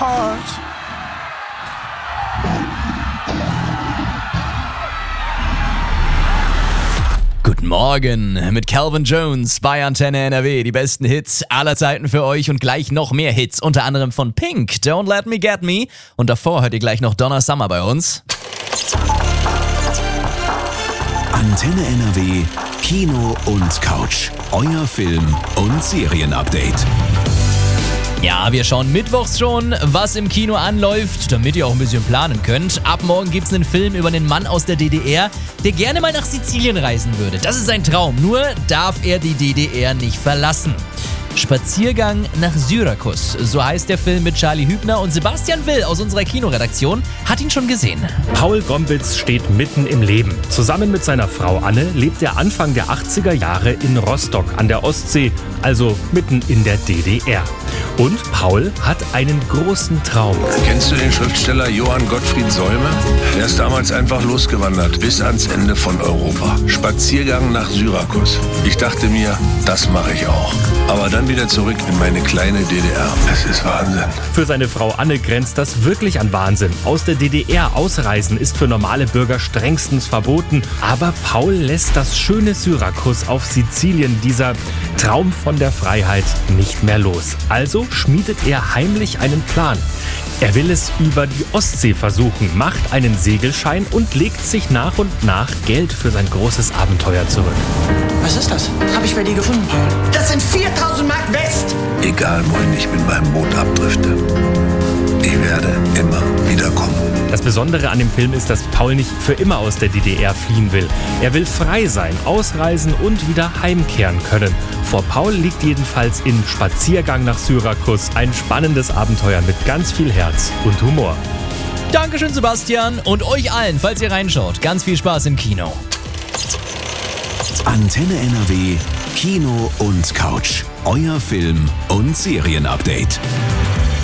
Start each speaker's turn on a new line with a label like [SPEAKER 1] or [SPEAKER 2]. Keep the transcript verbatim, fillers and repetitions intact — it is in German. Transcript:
[SPEAKER 1] heart.
[SPEAKER 2] Guten Morgen mit Calvin Jones bei Antenne N R W. Die besten Hits aller Zeiten für euch und gleich noch mehr Hits, unter anderem von Pink, Don't Let Me Get Me. Und davor hört ihr gleich noch Donna Summer bei uns.
[SPEAKER 3] Antenne N R W, Kino und Couch. Euer Film- und Serienupdate.
[SPEAKER 2] Ja, wir schauen mittwochs schon, was im Kino anläuft, damit ihr auch ein bisschen planen könnt. Ab morgen gibt's einen Film über einen Mann aus der D D R, der gerne mal nach Sizilien reisen würde. Das ist sein Traum, nur darf er die D D R nicht verlassen. Spaziergang nach Syrakus, so heißt der Film mit Charlie Hübner, und Sebastian Will aus unserer Kinoredaktion hat ihn schon gesehen.
[SPEAKER 4] Paul Gombitz steht mitten im Leben. Zusammen mit seiner Frau Anne lebt er Anfang der achtziger Jahre in Rostock an der Ostsee, also mitten in der D D R. Und Paul hat einen großen Traum.
[SPEAKER 5] Kennst du den Schriftsteller Johann Gottfried Solme? Der ist damals einfach losgewandert bis ans Ende von Europa. Spaziergang nach Syrakus. Ich dachte mir, das mache ich auch. Aber dann wieder zurück in meine kleine D D R. Das ist Wahnsinn.
[SPEAKER 4] Für seine Frau Anne grenzt das wirklich an Wahnsinn. Aus der D D R ausreisen ist für normale Bürger strengstens verboten. Aber Paul lässt das schöne Syrakus auf Sizilien, dieser Traum von der Freiheit, nicht mehr los. Also schmiedet er heimlich einen Plan. Er will es über die Ostsee versuchen, macht einen Segelschein und legt sich nach und nach Geld für sein großes Abenteuer zurück.
[SPEAKER 6] Was ist das? Hab ich bei dir gefunden, Paul. Das sind viertausend Mark West!
[SPEAKER 5] Egal, wohin ich mit meinem Boot abdrifte, ich werde immer wieder kommen.
[SPEAKER 4] Das Besondere an dem Film ist, dass Paul nicht für immer aus der D D R fliehen will. Er will frei sein, ausreisen und wieder heimkehren können. Vor Paul liegt jedenfalls in Spaziergang nach Syrakus ein spannendes Abenteuer mit ganz viel Herz und Humor.
[SPEAKER 2] Dankeschön, Sebastian, und euch allen, falls ihr reinschaut. Ganz viel Spaß im Kino.
[SPEAKER 3] Antenne N R W, Kino und Couch. Euer Film- und Serienupdate.